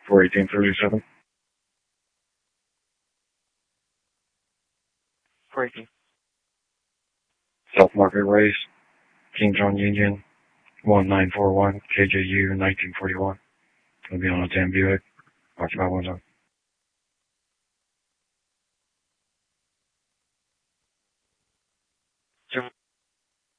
41837. 418. South Market Race, King John Union, 1941, KJU 1941. It'll be on a 10 Buick, occupied 1 zone.